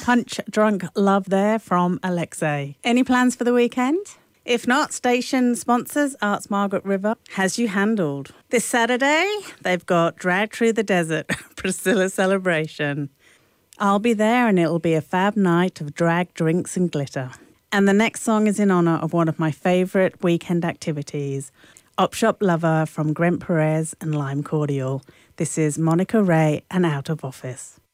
Punch Drunk Love there from Alexei. Any plans for the weekend? If not, station sponsors Arts Margaret River has you handled. This Saturday, they've got Drag Through the Desert, Priscilla Celebration. I'll be there and it'll be a fab night of drag, drinks and glitter. And the next song is in honour of one of my favourite weekend activities, Op Shop Lover from Grent Perez and Lime Cordial. This is Monica Ray and Out of Office.